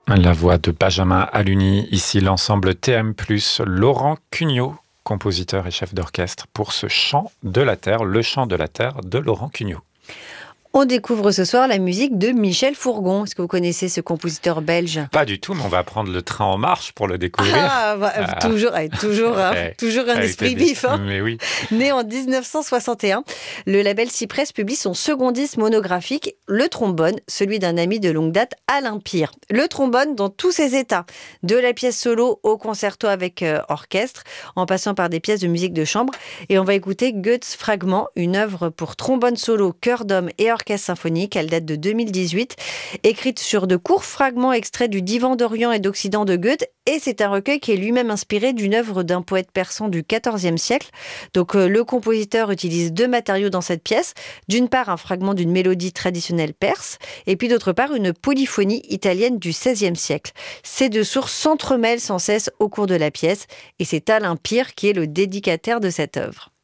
La voix de Benjamin Aluni, ici l'ensemble TM+, Laurent Cugnot, compositeur et chef d'orchestre pour ce chant de la terre, le chant de la terre de Laurent Cugnot. On découvre ce soir la musique de Michel Fourgon. Est-ce que vous connaissez ce compositeur belge ? Pas du tout, mais on va prendre le train en marche pour le découvrir. Toujours un esprit vif. Mais oui. Né en 1961, le label Cypress publie son second disque monographique, Le Trombone, celui d'un ami de longue date, Alain Pire. Le trombone dans tous ses états, de la pièce solo au concerto avec orchestre, en passant par des pièces de musique de chambre. Et on va écouter Goethes Fragment, une œuvre pour trombone solo, chœur d'homme et orchestre symphonique. Elle date de 2018, écrite sur de courts fragments extraits du Divan d'Orient et d'Occident de Goethe. Et c'est un recueil qui est lui-même inspiré d'une œuvre d'un poète persan du XIVe siècle. Donc le compositeur utilise deux matériaux dans cette pièce. D'une part, un fragment d'une mélodie traditionnelle perse, et puis d'autre part, une polyphonie italienne du XVIe siècle. Ces deux sources s'entremêlent sans cesse au cours de la pièce, et c'est Alain Pire qui est le dédicataire de cette œuvre.